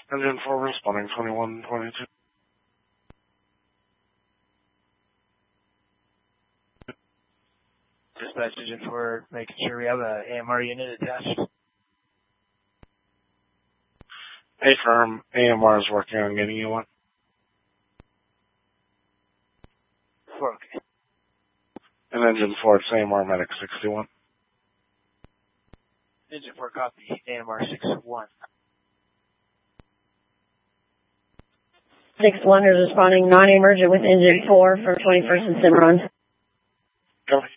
Engine 4 responding 2122. Dispatch Engine 4 making sure we have a AMR unit attached. Affirm, AMR is working on getting you one. 4, okay. And Engine 4, it's AMR Medic 61. Engine 4 copy, AMR 61. 61 is responding non-emergent with Engine 4 for 21st and Cimarron. Copy.